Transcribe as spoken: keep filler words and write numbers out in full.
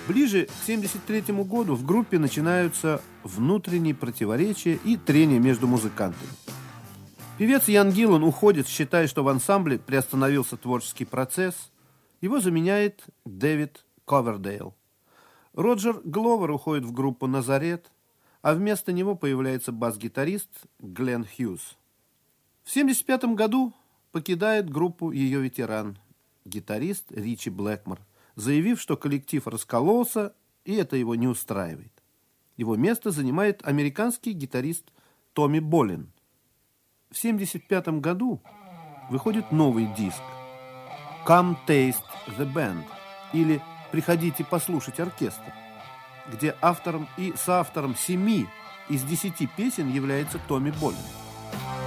Ближе к семьдесят третьему году в группе начинаются внутренние противоречия и трения между музыкантами. Певец Ян Гиллан уходит, считая, что в ансамбле приостановился творческий процесс. Его заменяет Дэвид Ковердейл. Роджер Гловер уходит в группу «Назарет», а вместо него появляется бас-гитарист Глен Хьюз. В семьдесят пятом году покидает группу ее ветеран, гитарист Ричи Блэкмор, заявив, что коллектив раскололся, и это его не устраивает. Его место занимает американский гитарист Томми Болин. В семьдесят пятом году выходит новый диск «Come Taste the Band» или «Приходите послушать оркестр», где автором и соавтором семи из десяти песен является Томми Болин.